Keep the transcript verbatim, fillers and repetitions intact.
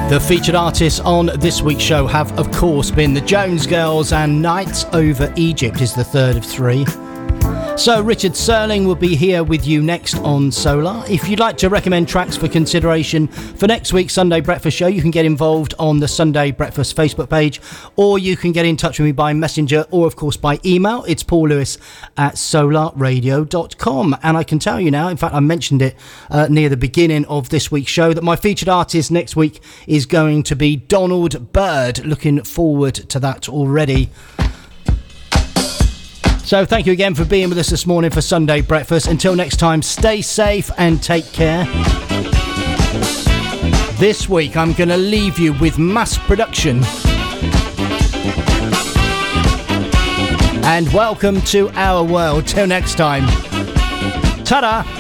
The featured artists on this week's show have, of course, been the Jones Girls, and Nights Over Egypt is the third of three. So Richard Serling will be here with you next on Solar. If you'd like to recommend tracks for consideration for next week's Sunday Breakfast show, you can get involved on the Sunday Breakfast Facebook page, or you can get in touch with me by messenger, or of course by email. It's Paul Lewis at solar radio dot com. And I can tell you now, in fact I mentioned it uh, near the beginning of this week's show, that my featured artist next week is going to be Donald Byrd. Looking forward to that already. So thank you again for being with us this morning for Sunday Breakfast. Until next time, stay safe and take care. This week I'm going to leave you with Mass Production. And welcome to our world. Till next time. Ta-da!